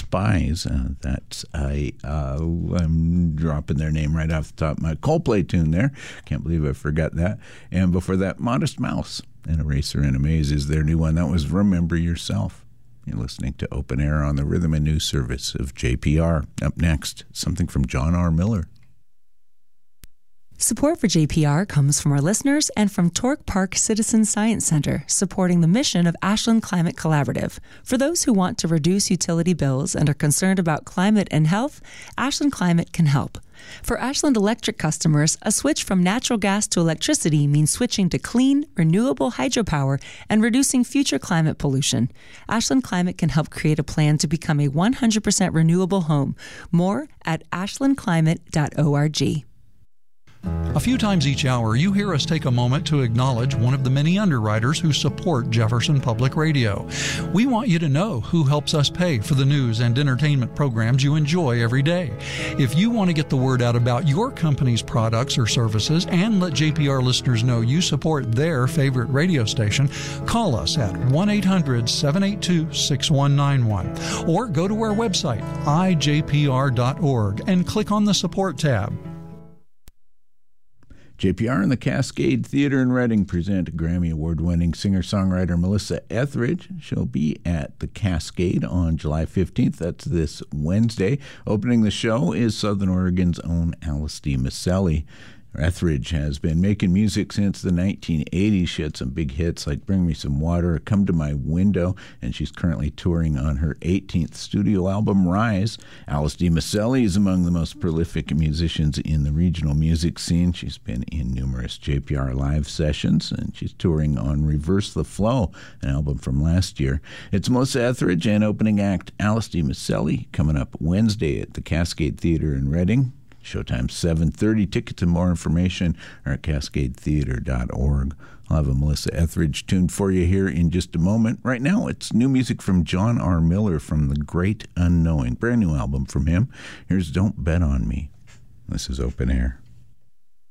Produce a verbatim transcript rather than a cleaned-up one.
Spies. Uh, that's a, uh, I'm dropping their name right off the top of my Coldplay tune there. Can't believe I forgot that. And before that, Modest Mouse and Eraser in a Maze is their new one. That was Remember Yourself. You're listening to Open Air on the Rhythm and News Service of J P R. Up next, something from John R. Miller. Support for J P R comes from our listeners and from Torque Park Citizen Science Center, supporting the mission of Ashland Climate Collaborative. For those who want to reduce utility bills and are concerned about climate and health, Ashland Climate can help. For Ashland Electric customers, a switch from natural gas to electricity means switching to clean, renewable hydropower and reducing future climate pollution. Ashland Climate can help create a plan to become a one hundred percent renewable home. More at ashland climate dot org. A few times each hour, you hear us take a moment to acknowledge one of the many underwriters who support Jefferson Public Radio. We want you to know who helps us pay for the news and entertainment programs you enjoy every day. If you want to get the word out about your company's products or services and let J P R listeners know you support their favorite radio station, call us at one eight hundred seven eight two six one nine one or go to our website, i j p r dot org, and click on the Support tab. J P R and the Cascade Theater in Reading present Grammy Award-winning singer-songwriter Melissa Etheridge. She'll be at the Cascade on July fifteenth. That's this Wednesday. Opening the show is Southern Oregon's own Alice D. Maselli. Etheridge has been making music since the nineteen eighties. She had some big hits like Bring Me Some Water, Come to My Window, and she's currently touring on her eighteenth studio album, Rise. Alice D. Maselli is among the most prolific musicians in the regional music scene. She's been in numerous J P R live sessions, and she's touring on Reverse the Flow, an album from last year. It's Melissa Etheridge and opening act Alice D. Maselli coming up Wednesday at the Cascade Theater in Reading. Showtime seven thirty. Tickets and more information are at cascade theater dot org. I'll have a Melissa Etheridge tune for you here in just a moment. Right now, it's new music from John R. Miller from The Great Unknowing. Brand new album from him. Here's Don't Bet on Me. This is Open Air.